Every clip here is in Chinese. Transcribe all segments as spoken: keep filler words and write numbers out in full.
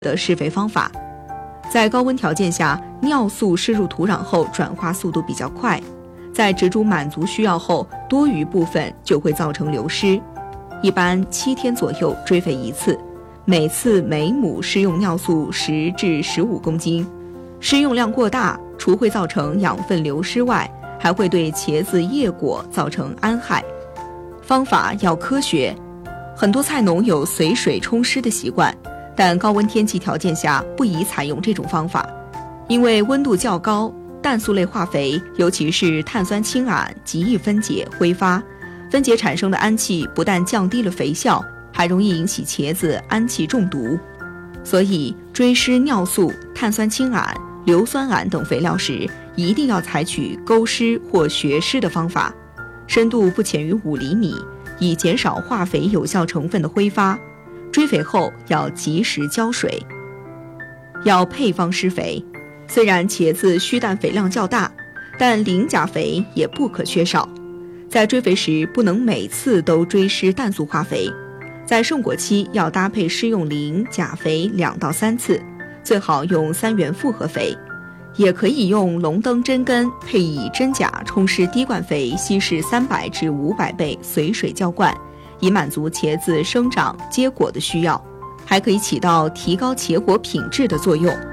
的施肥方法。在高温条件下，尿素施入土壤后转化速度比较快，在植株满足需要后，多余部分就会造成流失。一般七天左右追肥一次，每次每亩施用尿素十至十五公斤。施用量过大，除会造成养分流失外，还会对茄子叶果造成安害。方法要科学，很多菜农有随水冲湿的习惯，但高温天气条件下不宜采用这种方法，因为温度较高，氮素类化肥，尤其是碳酸氢铵极易分解挥发，分解产生的氨气不但降低了肥效，还容易引起茄子氨气中毒。所以追施尿素、碳酸氢铵、硫酸铵等肥料时，一定要采取沟施或学施的方法，深度不浅于五厘米，以减少化肥有效成分的挥发。追肥后要及时浇水。要配方施肥，虽然茄子需氮肥量较大，但磷钾肥也不可缺少。在追肥时不能每次都追施氮素化肥，在盛果期要搭配施用磷钾肥两到三次，最好用三元复合肥，也可以用龙灯针根配以真钾冲施滴灌肥稀释三百至五百倍，随水浇灌，以满足茄子生长结果的需要，还可以起到提高茄果品质的作用。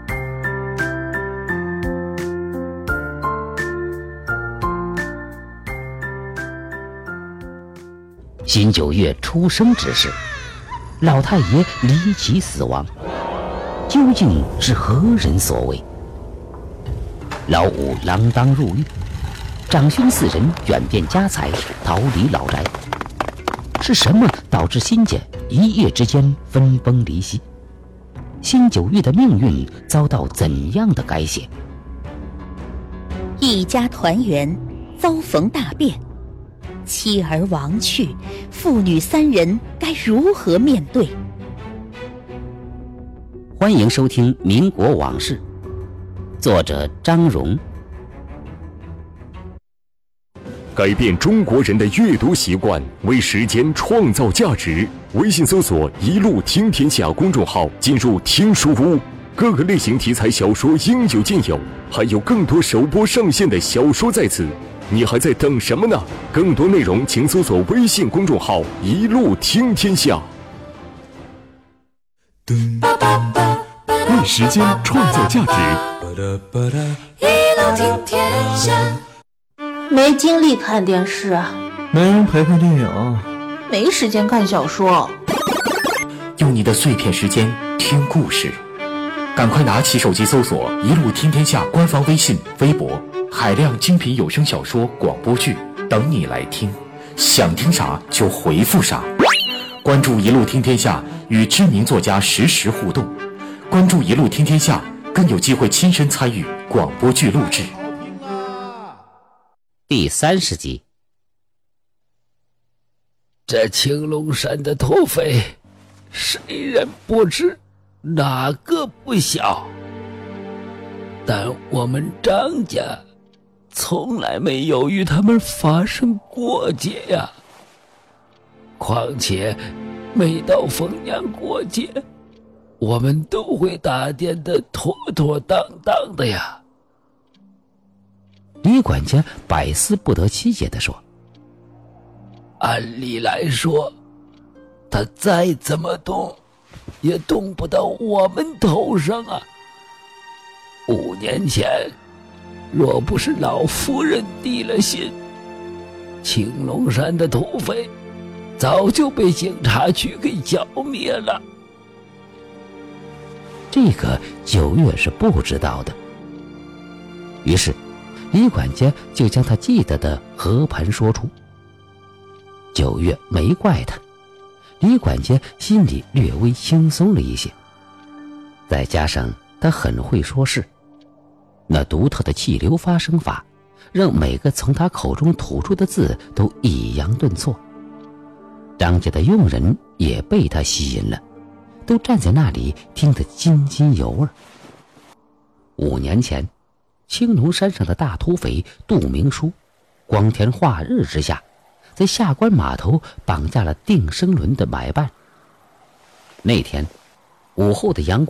辛九月出生之时，老太爷离奇死亡，究竟是何人所为？老五锒铛入狱，长兄四人远变家财，逃离老宅。是什么导致辛家一夜之间分崩离析？辛九月的命运遭到怎样的改写？ 一家团圆，遭逢大变，妻儿亡去，父女三人该如何面对？ 欢迎收听《民国往事》，作者张荣。 改变中国人的阅读习惯，为时间创造价值。微信搜索“一路听天下”公众号，进入听书屋，各个类型题材小说应有尽有，还有更多首播上线的小说在此。你还在等什么呢？更多内容请搜索微信公众号“一路听天下”。为时间创造价值， 一路听天下。 没精力看电视， 没人陪看电影， 没时间看小说。 用你的碎片时间听故事，赶快拿起手机搜索“一路听天下”官方微信、微博，海量精品有声小说、广播剧等你来听。想听啥就回复啥。关注“一路听天下”，与知名作家实时互动。关注“一路听天下”，更有机会亲身参与广播剧录制。 第三十集。 这青龙山的土匪，谁人不知，哪个不晓？但我们张家从来没有与他们发生过节呀。况且每到逢年过节，我们都会打点的妥妥当当的呀。 李管家百思不得其解地说： 按理来说，他再怎么动，也动不到我们头上啊。五年前，若不是老夫人递了信，青龙山的土匪早就被警察局给剿灭了。 这个九月是不知道的。于是李管家就将他记得的和盘说出。九月没怪他，李管家心里略微轻松了一些。再加上他很会说事，那独特的气流发声法，让每个从他口中吐出的字都抑扬顿挫。张家的佣人也被他吸引了，都站在那里听得津津有味。五年前，青龙山上的大土匪杜明书，光天化日之下，在下关码头绑架了定生轮的买办。那天午后的阳光